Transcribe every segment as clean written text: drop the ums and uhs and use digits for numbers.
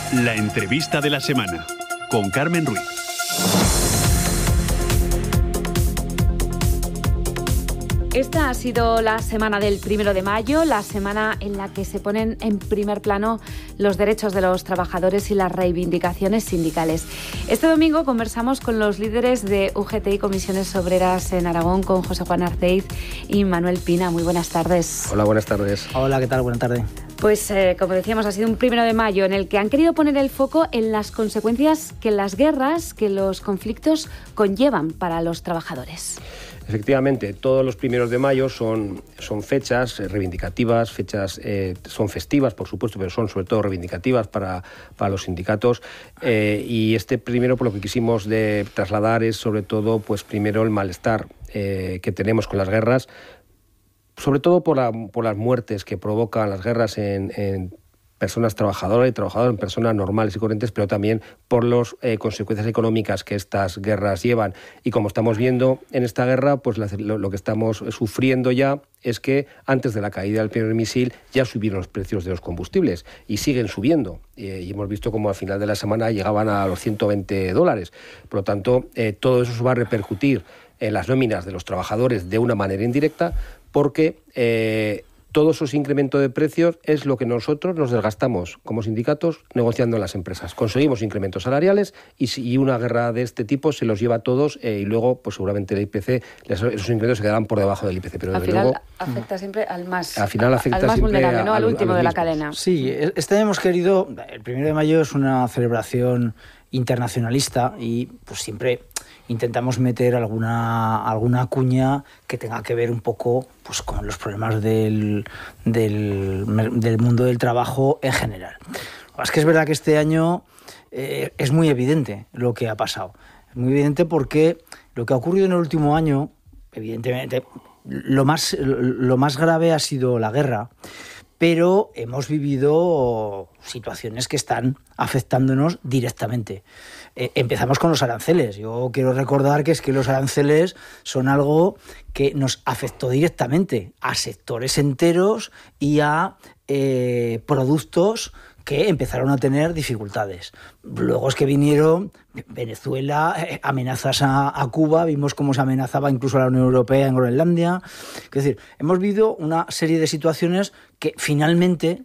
La entrevista de la semana con Carmen Ruiz. Esta ha sido la semana del 1 de mayo, la semana en la que se ponen en primer plano los derechos de los trabajadores y las reivindicaciones sindicales. Este domingo conversamos con los líderes de UGT y Comisiones Obreras en Aragón, con José Juan Arceiz y Manuel Pina. Muy buenas tardes. Hola, buenas tardes. Hola, ¿qué tal? Buenas tardes. Pues, como decíamos, ha sido un 1 de mayo en el que han querido poner el foco en las consecuencias que las guerras, que los conflictos conllevan para los trabajadores. Efectivamente, todos los 1 de mayo son fechas reivindicativas, son festivas, por supuesto, pero son sobre todo reivindicativas para los sindicatos. Y este primero, por lo que quisimos trasladar es sobre todo, pues primero el malestar que tenemos con las guerras, sobre todo por las muertes que provocan las guerras en personas trabajadoras y trabajadoras, en personas normales y corrientes, pero también por las consecuencias económicas que estas guerras llevan. Y como estamos viendo en esta guerra, pues lo que estamos sufriendo ya es que antes de la caída del primer misil ya subieron los precios de los combustibles y siguen subiendo. Y hemos visto como al final de la semana llegaban a los $120. Por lo tanto, todo eso se va a repercutir en las nóminas de los trabajadores de una manera indirecta, porque todo esos incrementos de precios es lo que nosotros nos desgastamos como sindicatos negociando en las empresas. Conseguimos incrementos salariales y una guerra de este tipo se los lleva a todos y luego pues seguramente el IPC, esos incrementos se quedarán por debajo del IPC. Pero al final luego, afecta siempre al más vulnerable, ¿no? Al último de la cadena. Sí, este año hemos querido, el 1 de mayo es una celebración internacionalista y pues siempre intentamos meter alguna cuña que tenga que ver un poco pues con los problemas del mundo del trabajo en general. Es que es verdad que este año es muy evidente lo que ha pasado. Es muy evidente porque lo que ha ocurrido en el último año, evidentemente, lo más grave ha sido la guerra, pero hemos vivido situaciones que están afectándonos directamente. Empezamos con los aranceles. Yo quiero recordar que los aranceles son algo que nos afectó directamente a sectores enteros y a productos que empezaron a tener dificultades. Luego es que vinieron Venezuela, amenazas a Cuba, vimos cómo se amenazaba incluso a la Unión Europea en Groenlandia. Es decir, hemos vivido una serie de situaciones que finalmente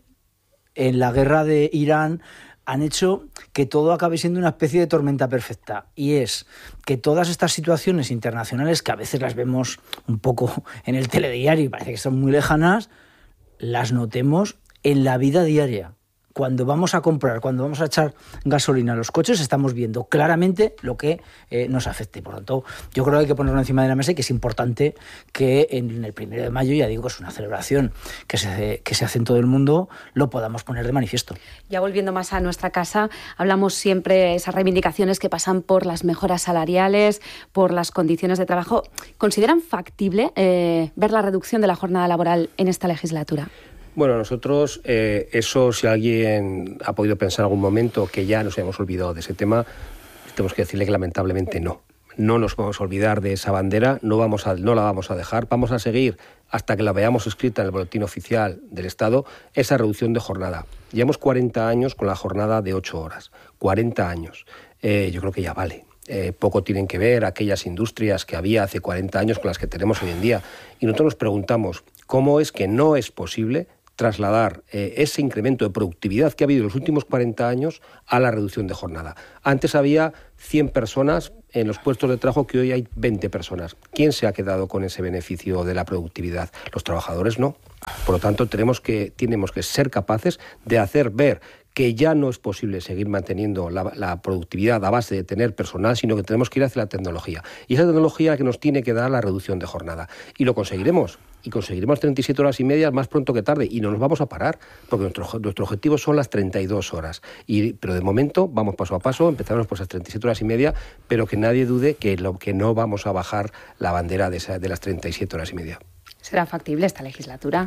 en la guerra de Irán han hecho que todo acabe siendo una especie de tormenta perfecta. Y es que todas estas situaciones internacionales, que a veces las vemos un poco en el telediario y parece que son muy lejanas, las notemos en la vida diaria. Cuando vamos a comprar, cuando vamos a echar gasolina a los coches, estamos viendo claramente lo que nos afecte. Por lo tanto, yo creo que hay que ponerlo encima de la mesa y que es importante que en el 1 de mayo, ya digo, es una celebración que se hace en todo el mundo, lo podamos poner de manifiesto. Ya volviendo más a nuestra casa, hablamos siempre de esas reivindicaciones que pasan por las mejoras salariales, por las condiciones de trabajo. ¿Consideran factible ver la reducción de la jornada laboral en esta legislatura? Bueno, nosotros, eso si alguien ha podido pensar en algún momento que ya nos hayamos olvidado de ese tema, tenemos que decirle que lamentablemente no. No nos vamos a olvidar de esa bandera, no la vamos a dejar, vamos a seguir hasta que la veamos escrita en el boletín oficial del Estado, esa reducción de jornada. Llevamos 40 años con la jornada de 8 horas, 40 años. Yo creo que ya vale. Poco tienen que ver aquellas industrias que había hace 40 años con las que tenemos hoy en día. Y nosotros nos preguntamos, ¿cómo es que no es posible trasladar ese incremento de productividad que ha habido en los últimos 40 años a la reducción de jornada? Antes había 100 personas en los puestos de trabajo que hoy hay 20 personas. ¿Quién se ha quedado con ese beneficio de la productividad? Los trabajadores no. Por lo tanto, tenemos que ser capaces de hacer ver que ya no es posible seguir manteniendo la productividad a base de tener personal, sino que tenemos que ir hacia la tecnología. Y esa tecnología es la que nos tiene que dar la reducción de jornada. Y lo conseguiremos. Y conseguiremos 37 horas y media más pronto que tarde. Y no nos vamos a parar, porque nuestro objetivo son las 32 horas. Pero de momento vamos paso a paso, empezamos por esas 37 horas y media, pero que nadie dude que no vamos a bajar la bandera de las 37 horas y media. ¿Será factible esta legislatura?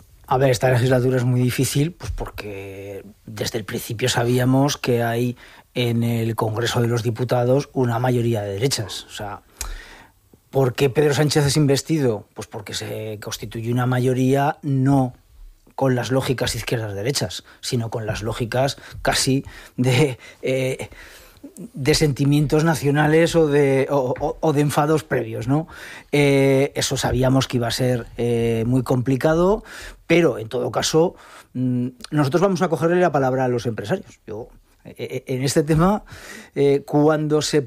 A ver, esta legislatura es muy difícil, pues porque desde el principio sabíamos que hay en el Congreso de los Diputados una mayoría de derechas. O sea, ¿por qué Pedro Sánchez es investido? Pues porque se constituye una mayoría no con las lógicas izquierdas-derechas, sino con las lógicas casi de sentimientos nacionales o de enfados previos, ¿no? Eso sabíamos que iba a ser muy complicado, pero en todo caso nosotros vamos a cogerle la palabra a los empresarios. En este tema, cuando se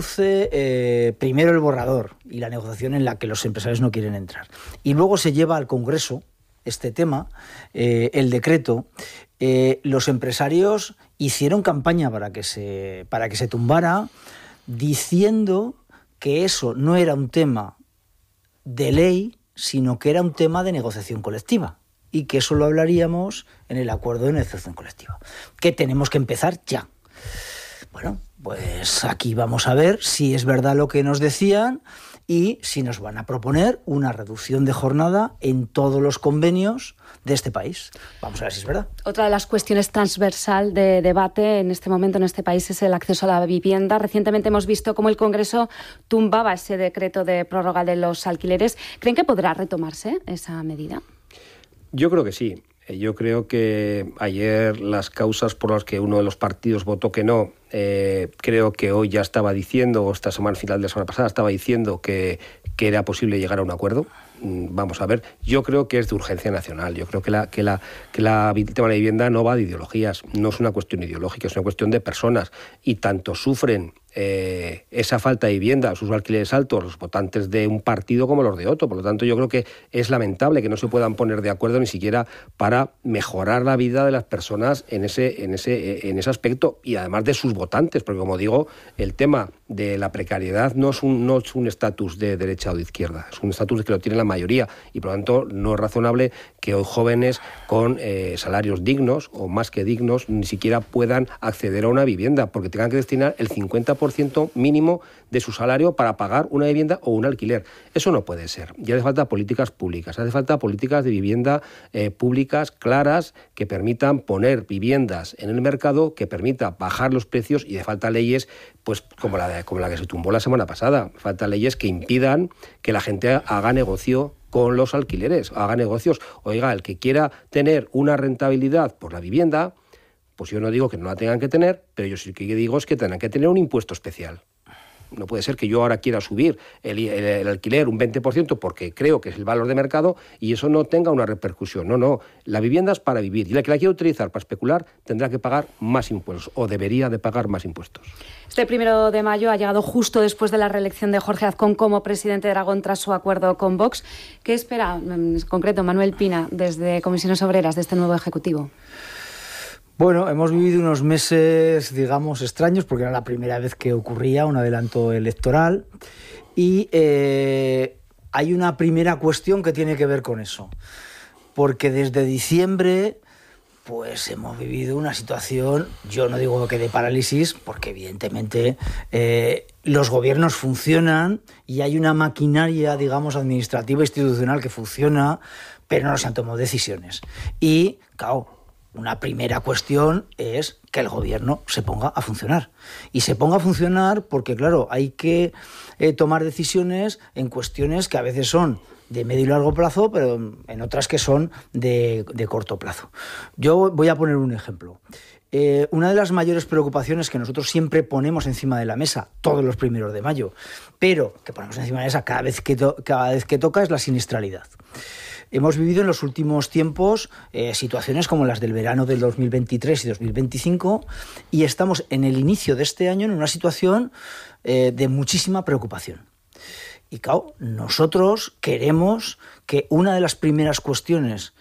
produce primero el borrador y la negociación en la que los empresarios no quieren entrar, y luego se lleva al Congreso este tema, el decreto, los empresarios hicieron campaña para que se tumbara, diciendo que eso no era un tema de ley, sino que era un tema de negociación colectiva, y que eso lo hablaríamos en el acuerdo de negociación colectiva, que tenemos que empezar ya. Bueno, pues aquí vamos a ver si es verdad lo que nos decían y si nos van a proponer una reducción de jornada en todos los convenios de este país. Vamos a ver si es verdad. Otra de las cuestiones transversal de debate en este momento en este país es el acceso a la vivienda. Recientemente hemos visto cómo el Congreso tumbaba ese decreto de prórroga de los alquileres. ¿Creen que podrá retomarse esa medida? Yo creo que sí. Yo creo que ayer las causas por las que uno de los partidos votó que no, creo que hoy ya estaba diciendo, o esta semana, final de la semana pasada, estaba diciendo que era posible llegar a un acuerdo. Vamos a ver. Yo creo que es de urgencia nacional. Yo creo que el tema de la vivienda no va de ideologías. No es una cuestión ideológica, es una cuestión de personas. Y tanto sufren esa falta de vivienda, sus alquileres altos, los votantes de un partido como los de otro. Por lo tanto, yo creo que es lamentable que no se puedan poner de acuerdo ni siquiera para mejorar la vida de las personas en ese aspecto, y además de sus votantes, porque como digo, el tema de la precariedad no es un estatus de derecha o de izquierda, es un estatus que lo tiene la mayoría, y por lo tanto no es razonable que hoy jóvenes con salarios dignos o más que dignos ni siquiera puedan acceder a una vivienda, porque tengan que destinar el 50% mínimo de su salario para pagar una vivienda o un alquiler. Eso no puede ser. Y hace falta políticas públicas, hace falta políticas de vivienda públicas claras que permitan poner viviendas en el mercado, que permita bajar los precios, y hace falta leyes pues como la que se tumbó la semana pasada. Falta leyes que impidan que la gente haga negocio con los alquileres, haga negocios. Oiga, el que quiera tener una rentabilidad por la vivienda, pues yo no digo que no la tengan que tener, pero yo sí que digo es que tengan que tener un impuesto especial. No puede ser que yo ahora quiera subir el alquiler un 20% porque creo que es el valor de mercado y eso no tenga una repercusión. No. La vivienda es para vivir, y la que la quiera utilizar para especular tendrá que pagar más impuestos, o debería de pagar más impuestos. Este 1 de mayo ha llegado justo después de la reelección de Jorge Azcón como presidente de Aragón tras su acuerdo con Vox. ¿Qué espera, en concreto, Manuel Pina, desde Comisiones Obreras, de este nuevo Ejecutivo? Bueno, hemos vivido unos meses, digamos, extraños, porque era la primera vez que ocurría un adelanto electoral, y hay una primera cuestión que tiene que ver con eso, porque desde diciembre pues hemos vivido una situación, yo no digo que de parálisis, porque evidentemente los gobiernos funcionan y hay una maquinaria, digamos, administrativa e institucional que funciona, pero no se han tomado decisiones. Y, claro, una primera cuestión es que el gobierno se ponga a funcionar. Y se ponga a funcionar porque, claro, hay que tomar decisiones en cuestiones que a veces son de medio y largo plazo, pero en otras que son de corto plazo. Yo voy a poner un ejemplo. Una de las mayores preocupaciones que nosotros siempre ponemos encima de la mesa, todos los 1 de mayo, pero que ponemos encima de la mesa cada vez que toca, es la siniestralidad. Hemos vivido en los últimos tiempos situaciones como las del verano del 2023 y 2025, y estamos en el inicio de este año en una situación de muchísima preocupación. Y claro, nosotros queremos que una de las primeras cuestiones